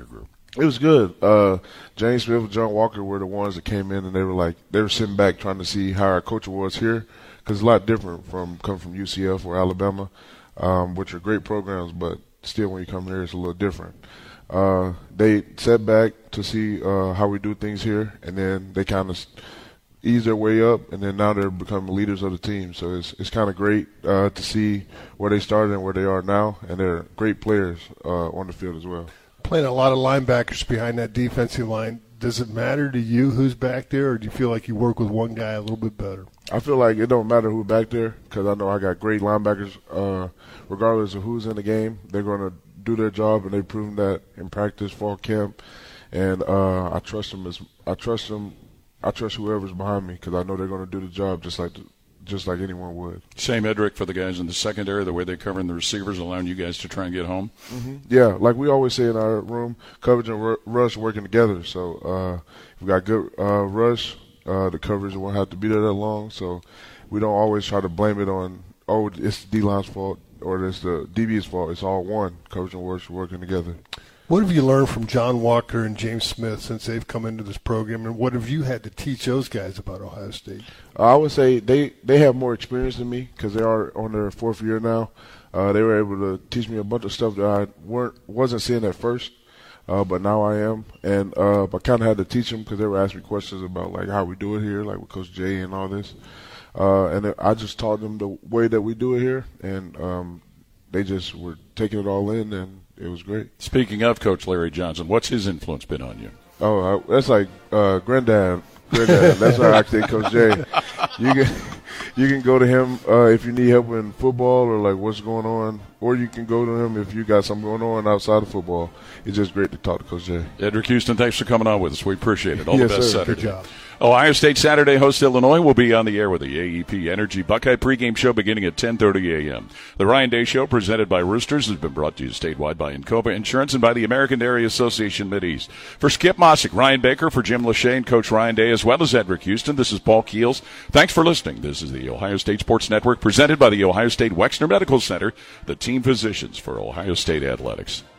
group? It was good. James Smith and John Walker were the ones that came in, and they were sitting back trying to see how our culture was here, because it's a lot different from coming from UCF or Alabama, which are great programs, but still when you come here, it's a little different. They sat back to see how we do things here, and then they kind of ease their way up, and then now they're becoming leaders of the team. So it's kind of great to see where they started and where they are now, and they're great players on the field as well. Playing a lot of linebackers behind that defensive line, does it matter to you who's back there, or do you feel like you work with one guy a little bit better? I feel like it don't matter who's back there, because I know I got great linebackers. Regardless of who's in the game, they're going to do their job, and they've proven that in practice, fall camp, and I trust them. I trust whoever's behind me, because I know they're going to do the job just like anyone would. Same, Edric, for the guys in the secondary, the way they're covering the receivers, allowing you guys to try and get home? Mm-hmm. Yeah, like we always say in our room, coverage and rush working together. So we've got good rush. The coverage won't have to be there that long. So we don't always try to blame it on, it's the D-line's fault or it's the DB's fault. It's all one, coverage and rush working together. What have you learned from John Walker and James Smith since they've come into this program, and what have you had to teach those guys about Ohio State? I would say they have more experience than me, because they are on their fourth year now. They were able to teach me a bunch of stuff that I wasn't seeing at first, but now I am. And I kind of had to teach them, because they were asking me questions about like how we do it here, like with Coach Jay and all this. And I just taught them the way that we do it here, and they just were taking it all in, and it was great. Speaking of Coach Larry Johnson, what's his influence been on you? Oh, that's like granddad. That's why I say Coach Jay. You can go to him if you need help in football or like what's going on, or you can go to him if you got something going on outside of football. It's just great to talk to Coach Jay. Edric Houston, thanks for coming on with us. We appreciate it. All yes, the best sir. Saturday. Good job. Ohio State Saturday hosts Illinois will be on the air with the AEP Energy Buckeye pregame show beginning at 10:30 a.m. The Ryan Day Show, presented by Roosters, has been brought to you statewide by Encova Insurance and by the American Dairy Association Mideast. For Skip Mossick, Ryan Baker, for Jim Lachey and Coach Ryan Day, as well as Edric Houston, this is Paul Keels. Thanks for listening. This is the Ohio State Sports Network, presented by the Ohio State Wexner Medical Center, the team physicians for Ohio State Athletics.